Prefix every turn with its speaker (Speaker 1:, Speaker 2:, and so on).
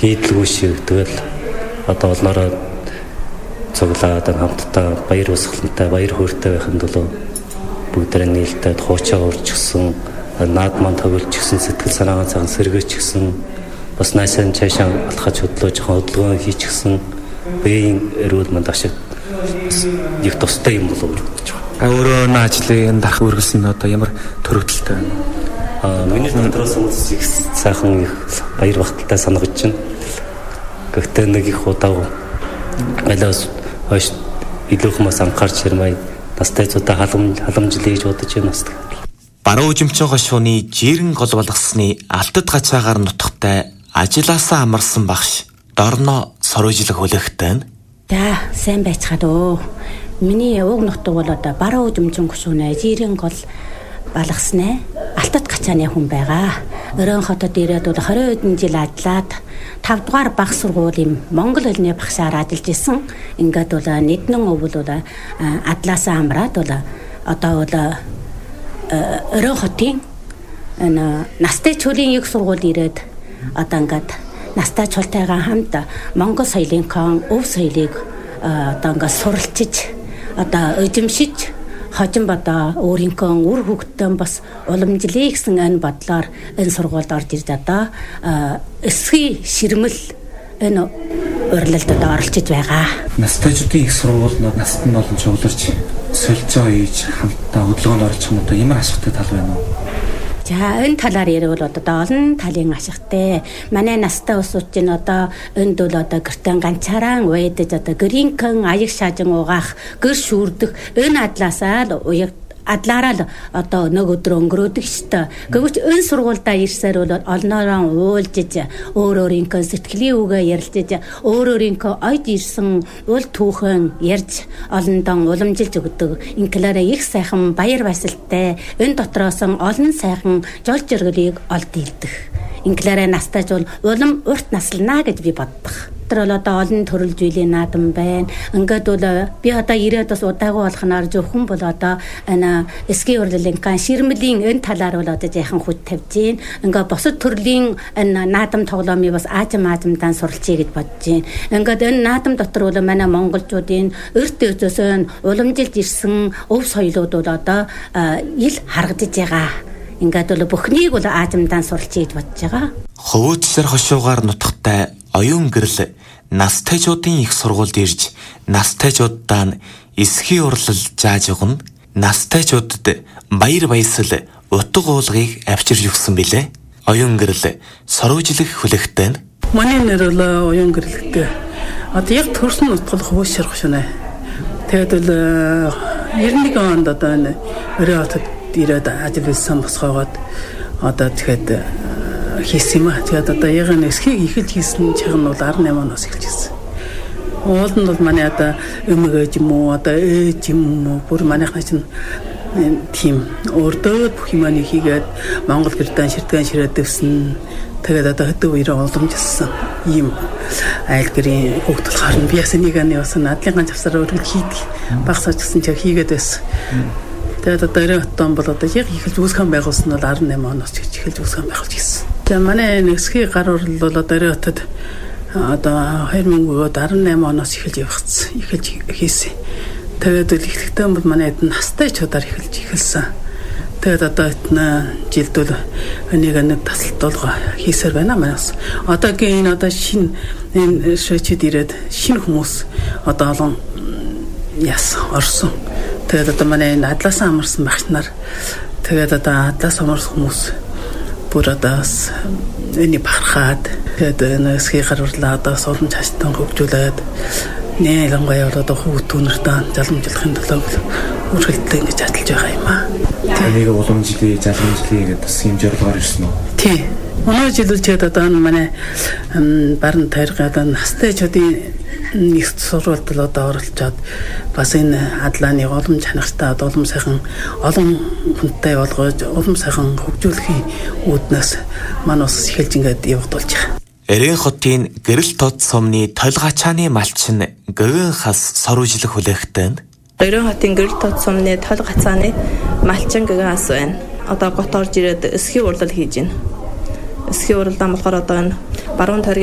Speaker 1: хийдэлгүй шиг тэгэл одоо олноороо цуглаад хамтдаа баяр усгалантай баяр хөөртэй байхын тулд бүгдээ нийлдээд хуучаа урьжсэн наад маань төвлөж гисэн сэтгэл санаагаа цагаан сэргээч гисэн бас найсан цаашаа алхаж хөдлөө жоохон хөдөлгөөн хийчихсэн биеийн эрүүл мэнд ашиг их тустай юм болов уу гэж байна.
Speaker 2: Өөрөө наачлын дарах үргэлсэн одоо ямар төрөгдөлтэй
Speaker 1: байна? Миний дотроос их сайхан их баяр багталтай санагдаж байна. Гэхдээ нэг их удаа алаас хойш илүү хүмүүс анхаарч ирмэй настай зүйтэй халамжлал гэж бодож байна нас.
Speaker 2: Баруун үжимчин хошууны жирэн гол болгосны алтад гачаагаар нутагтай ажилласаа амарсан багш Дорно Сорожлог хүлэхтэй.
Speaker 3: За сайн байцгаад өө. Миний уг нутаг бол одоо баруун үжимчин хошууны жирэн гол балгасны алтад гачааны хүн байгаа. Өрөөн хотод ирээд бол 20 хэдэн жил ажиллаад 5 дугаар баг сургуулийн монгол хэлний багшаар ажиллаж исэн. Ингээд бол нэгэн өвөл бол адлаасаа амраад бол одоо бол өрөөн хотын настай чөлийн их сургууль ирээд одоо ингээд настай чултайгаа хамт монгол соёлын өв соёлыг одоо ингээд суралцж одоо эзэмшиж хожим бада өөрийнхөө үр хөвгтөн бас уламжлая гэсэн энэ бодлоор энэ сургуульд орж ирж одоо эсхий ширмэл энэ урилалдад оролцож байгаа.
Speaker 2: Настайчдын их сургуулиуд насанд нь олон чиглэлж солилцоо хийж хамтдаа хөдөлгөөнд оролцох юм одоо ямар ашигтай тал байна уу?
Speaker 3: За энэ талаар ярил бол одоо олон талын ашигтай. Манай настай усууч нь одоо энд бол одоо гэртэн ганцаараа уйдаж одоо гринкэн аяг шаажин угаах гэр шүүрдэх энэ адлаасаа адлаараа одоо нэг өдөр өнгөрөөдөг штэ. Гэвч энэ сургуультай ирсээр бол олноороо уулжиж өөрийнхөө сэтгэлийн үгээ ярилцаж өөрийнхөө ойд ирсэн үл түүхэн ярьж олондон уламжилж өгдөг. Инклаараа их сайхан баяр баясгалтай энэ дотроос олон сайхан жол жиргэлийг олд илдэх. Инклаараа настайж бол улам урт наслана гэж би боддог. Тэр бол одоо олон төрөл зүйлийн наадам байна. Ингээд бол би одоо ирээд бас удаагүй болохноор зөвхөн бол одоо энэ эсгийн урлагийн ширмэлийн энэ талаар бол одоо яхан хүч тавьж гин. Ингээд босод төрлийн энэ наадам тоглоомыг бас аажимдаа суралцъя гэж бодож гин. Ингээд энэ наадам дотор бол манай монголчуудын эрт өсөөсөн уламжилж ирсэн өв соёлууд бол одоо ил харагдаж байгаа. Ингээд бол бүхнийг бол аажимдаа суралцъя гэж бодож байгаа.
Speaker 2: Хөвөөцлөр хошуугаар нутагтай оюун гэрэл настайчуудын их сургуульд ирж настайчуудаа эсхий урлал зааж өгнө. Настайчуудад баяр баясгал утга уулгыг авчирж өгсөн билээ. Оюун гэрэл Сорожлог хүлэхтэй.
Speaker 4: Манай нэр бол оюун гэрэлтэй. Одоо яг төрсөн нутгал хөвөөцлөр хошууна. Тэгээд бол 91 онд одоо өрөө хотод ирээд ажилласан босгоогоод одоо тэгэхэд хийсэн юм аа. Тэгээд одоо яг нэг эсхийг ихэлж хийсэн чиг нь бол 18 оноос эхэлж хийсэн. Уул нь бол манай одоо өмгөөж юм уу одоо ээж юм уу бүр манайхна чинь тийм өрдөөд бүх юмаа хийгээд Монгол гэрдэн ширтгэн ширээд дэвсэн. Тэгээд одоо хөдөө үерээ уламжилсан ийм айл гэрийн хүүхд болохоор би ясаа нэг аны бас надлын завсараа өргөл хийдэг. Багсаач гэсэн чиг хийгээд байсан. Тэгээд одоо өрөөтөн бол одоо яг ихэлж үүсгэн байгуулсан нь бол 18 оноос эхэлж үүсгэн байгуулж гисэн. За манай нэсгийн гар урал бол одоо өрөөтөд одоо 2018 оноос эхэлж хийсэн. Тэгээд л эхлэхдээ бол манай настай чудаар эхэлсэн. Тэгээд одоо жилд бол нэг тасалтуулга хийсээр байна манаас. Одоогийн одоо шинэ энэ шүүчид ирээд шинэ хүмүүс одоо олон яс орсон. Тэгээд одоо манай адлаасаа амарсан багш нар тэгээд одоо адлаас амарсан хүмүүс бүр одоо энийг бахархаад тэгээд нэсгийн гарварлаа одоо суулын цаашдаа хөгжүүлээд нээлангай одоо хүүхд түнэртээ заламжлахын төлөө үргэлжлэн ингэж ажиллаж байгаа юм аа.
Speaker 2: Тэнийг уламжлая, заламжлая гэдэг бас юм зорилгоор ирсэн үү?
Speaker 4: Тий. Өнөө жилүүлчихэд одоо манай баруун тайргаад настай чодын нэг сурвалт л одоо оролцоод бас энэ адлааны улам чанартай улам сайхан олон хүнтэй болгож улам сайхан хөгжүүлэхийн үүднээс манай ус эхэлж ингээд явагдуулж байгаа.
Speaker 2: Эрийн хотын гэрэл тод сумны толгачааны малчин гэгэн хас Сорожлог хүлэхтэй.
Speaker 5: Эрийн хотын гэрэл тод сумны толгачааны малчин гэгэн хас байна. Одоо гот орж ирээд эсхий урлал хийж байна. Эсхий уралдаан болохоор одоо энэ баруун